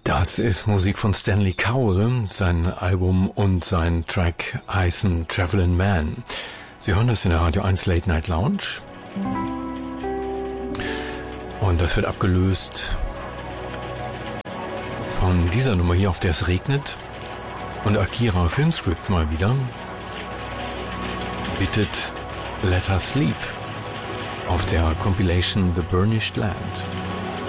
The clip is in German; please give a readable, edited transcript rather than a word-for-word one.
Das ist Musik von Stanley Cowell. Sein Album und sein Track heißen Travelin' Man. Sie hören das in der Radio 1 Late Night Lounge. Und das wird abgelöst von dieser Nummer hier, auf der es regnet. Und Akira Filmscript mal wieder bittet Let Us Sleep auf der Compilation The Burnished Land.